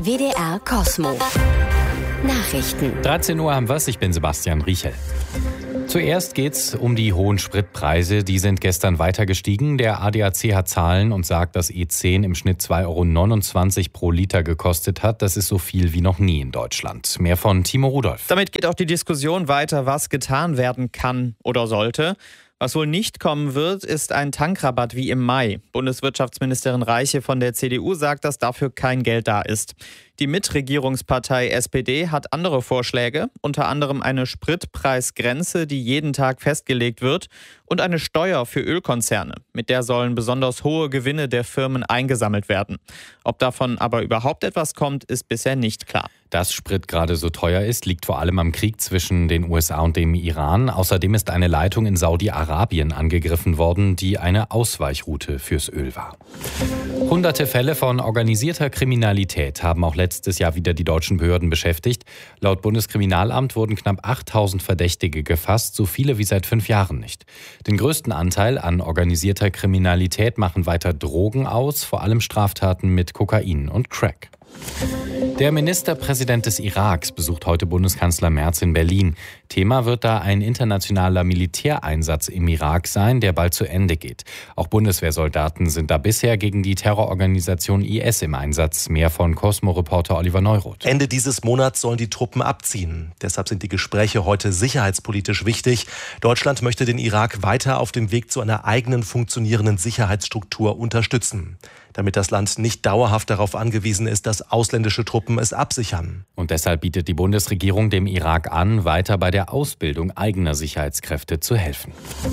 WDR Kosmo. Nachrichten. 13 Uhr haben wir's, ich bin Sebastian Riechel. Zuerst geht's um die hohen Spritpreise. Die sind gestern weiter gestiegen. Der ADAC hat Zahlen und sagt, dass E10 im Schnitt 2,29 € pro Liter gekostet hat. Das ist so viel wie noch nie in Deutschland. Mehr von Timo Rudolph. Damit geht auch die Diskussion weiter, was getan werden kann oder sollte. Was wohl nicht kommen wird, ist ein Tankrabatt wie im Mai. Bundeswirtschaftsministerin Reiche von der CDU sagt, dass dafür kein Geld da ist. Die Mitregierungspartei SPD hat andere Vorschläge, unter anderem eine Spritpreisgrenze, die jeden Tag festgelegt wird, und eine Steuer für Ölkonzerne. Mit der sollen besonders hohe Gewinne der Firmen eingesammelt werden. Ob davon aber überhaupt etwas kommt, ist bisher nicht klar. Dass Sprit gerade so teuer ist, liegt vor allem am Krieg zwischen den USA und dem Iran. Außerdem ist eine Leitung in Saudi-Arabien angegriffen worden, die eine Ausweichroute fürs Öl war. Hunderte Fälle von organisierter Kriminalität haben auch letztes Jahr wieder die deutschen Behörden beschäftigt. Laut Bundeskriminalamt wurden knapp 8.000 Verdächtige gefasst, so viele wie seit 5 Jahren nicht. Den größten Anteil an organisierter Kriminalität machen weiter Drogen aus, vor allem Straftaten mit Kokain und Crack. Der Ministerpräsident des Iraks besucht heute Bundeskanzler Merz in Berlin. Thema wird da ein internationaler Militäreinsatz im Irak sein, der bald zu Ende geht. Auch Bundeswehrsoldaten sind da bisher gegen die Terrororganisation IS im Einsatz. Mehr von Cosmo-Reporter Oliver Neuroth. Ende dieses Monats sollen die Truppen abziehen. Deshalb sind die Gespräche heute sicherheitspolitisch wichtig. Deutschland möchte den Irak weiter auf dem Weg zu einer eigenen funktionierenden Sicherheitsstruktur unterstützen, damit das Land nicht dauerhaft darauf angewiesen ist, dass ausländische Truppen es absichern. Und deshalb bietet die Bundesregierung dem Irak an, weiter bei der Ausbildung eigener Sicherheitskräfte zu helfen.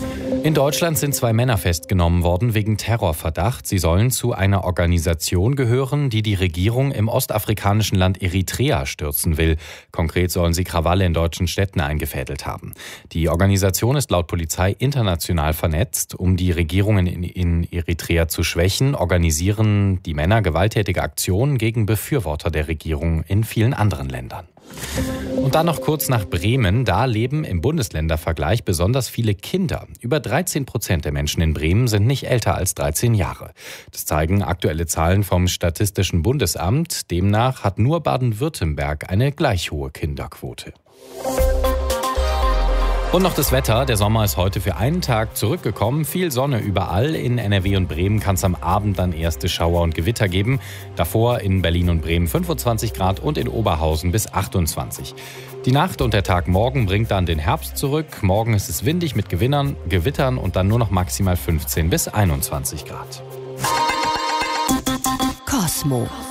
In Deutschland sind 2 Männer festgenommen worden wegen Terrorverdacht. Sie sollen zu einer Organisation gehören, die die Regierung im ostafrikanischen Land Eritrea stürzen will. Konkret sollen sie Krawalle in deutschen Städten eingefädelt haben. Die Organisation ist laut Polizei international vernetzt. Um die Regierungen in Eritrea zu schwächen, organisieren die Männer gewalttätige Aktionen gegen Befürworter der Regierung in vielen anderen Ländern. Und dann noch kurz nach Bremen. Da leben im Bundesländervergleich besonders viele Kinder. Über 13% der Menschen in Bremen sind nicht älter als 13 Jahre. Das zeigen aktuelle Zahlen vom Statistischen Bundesamt. Demnach hat nur Baden-Württemberg eine gleich hohe Kinderquote. Und noch das Wetter. Der Sommer ist heute für einen Tag zurückgekommen. Viel Sonne überall. In NRW und Bremen kann es am Abend dann erste Schauer und Gewitter geben. Davor in Berlin und Bremen 25 Grad und in Oberhausen bis 28. Die Nacht und der Tag morgen bringt dann den Herbst zurück. Morgen ist es windig mit Gewittern und dann nur noch maximal 15 bis 21 Grad. Kosmo.